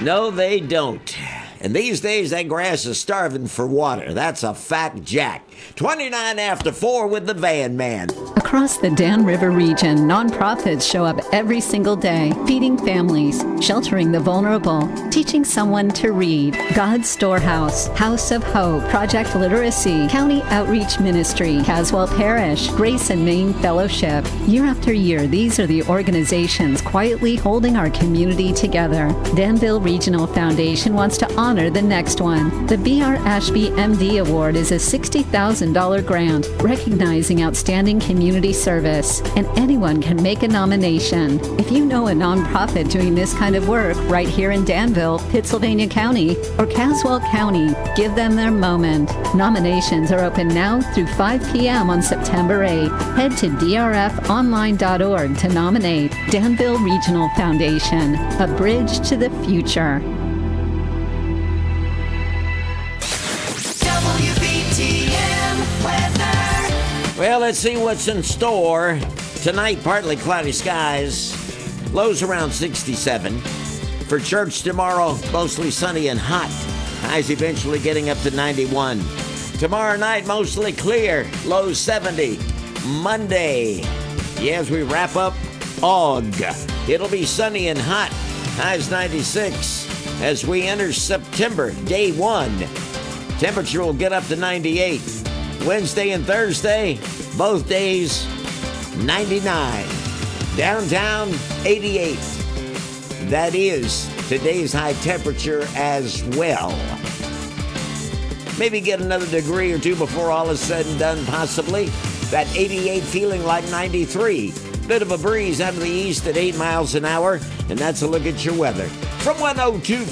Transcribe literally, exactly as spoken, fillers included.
No, they don't. And these days, that grass is starving for water. That's a fat jack. twenty-nine after four with the Van Man. Across the Dan River region, nonprofits show up every single day, feeding families, sheltering the vulnerable, teaching someone to read. God's Storehouse, House of Hope, Project Literacy, County Outreach Ministry, Caswell Parish, Grace and Maine Fellowship. Year after year, these are the organizations quietly holding our community together. Danville Regional Foundation wants to honor the next one. The B R Ashby M D Award is a sixty thousand dollars grant recognizing outstanding community service, and anyone can make a nomination. If you know a nonprofit doing this kind of work right here in Danville, Pittsylvania County, or Caswell County, give them their moment. Nominations are open now through five p.m. on September eighth. Head to d r f online dot org to nominate. Danville Regional Foundation, a bridge to the future. Well, let's see what's in store. Tonight, partly cloudy skies. Lows around sixty-seven. For church tomorrow, mostly sunny and hot. Highs eventually getting up to ninety-one. Tomorrow night, mostly clear. Lows seventy. Monday, yeah, as we wrap up Og, it'll be sunny and hot. Highs ninety-six. As we enter September, day one, temperature will get up to ninety-eight. Wednesday and Thursday, both days, ninety-nine. Downtown, eighty-eight. That is today's high temperature as well. Maybe get another degree or two before all is said and done, possibly. That eighty-eight feeling like ninety-three. Bit of a breeze out of the east at eight miles an hour, and that's a look at your weather. From one oh two point